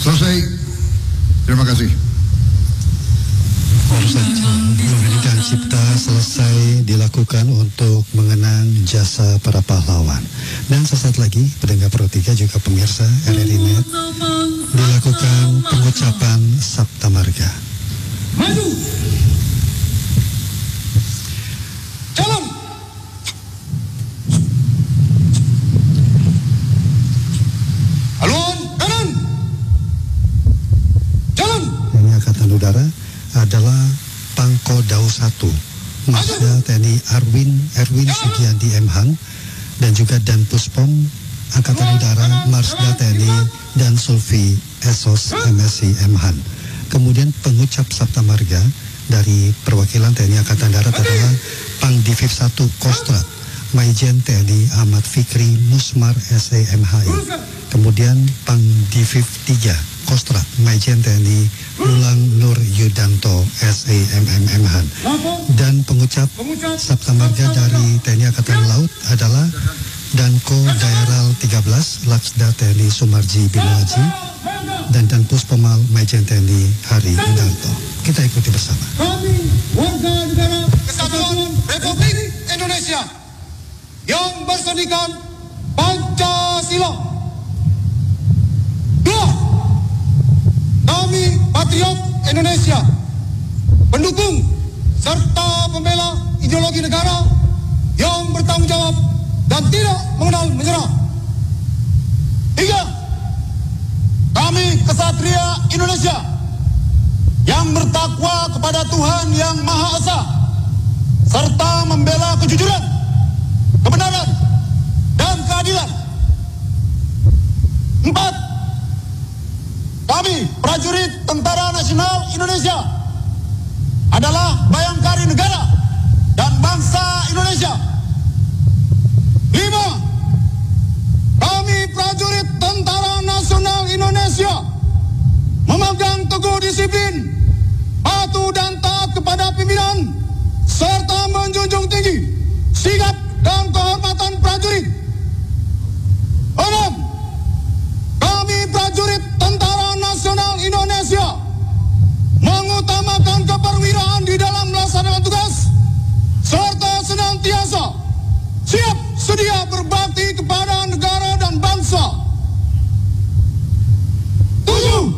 Selesai. Terima kasih. Pendidikan cipta selesai dilakukan untuk mengenang jasa para pahlawan. Dan sesaat lagi, pendengar Pro 3 juga pemirsa RRI Net, dilakukan pengucapan Sabta Marga. Maju! Jalan! Haluan kanan! Jalan! Ini Angkatan Udara adalah Pangkodau 1 Marsda TNI Erwin Sugianti M. Hang, dan juga Dan Puspom Angkatan Udara Marsda TNI dan Sulfi Esos MSI M. Han. Kemudian pengucap Sabta Marga dari perwakilan TNI Angkatan Darat adalah Pangdiviv 1 Kostrat Maijen TNI Ahmad Fikri Musmar SEMHI. Kemudian Pangdiviv 3 Kostrat Maijen TNI Ulang Nur Yudanto SEMMM. Dan pengucap Sabta Marga dari TNI Angkatan Laut adalah Danko Daeral 13 Laksda TNI Sumarji Binoaji dan Puspomal Maijen TNI Hari Indarto. Kita ikuti bersama. Kami warga negara Kesatuan Republik Indonesia yang bersandingkan Pancasila. Dua, kami patriot Indonesia, pendukung serta pembela ideologi negara yang bertanggung jawab dan tidak mengenal menyerah. Tiga, kami kesatria Indonesia yang bertakwa kepada Tuhan Yang Maha Esa serta membela kejujuran, kebenaran, dan keadilan. Empat, kami prajurit Tentara Nasional Indonesia adalah bayangkari negara dan bangsa Indonesia. Lima, kami prajurit Tentara Nasional Indonesia memegang teguh disiplin, patuh dan taat kepada pimpinan, serta menjunjung tinggi sikap dan kehormatan prajurit. Enam, kami prajurit Tentara Nasional Indonesia mengutamakan keperwiraan di dalam melaksanakan tugas, serta senantiasa siap sedia berbakti kepada negara dan bangsa. 7,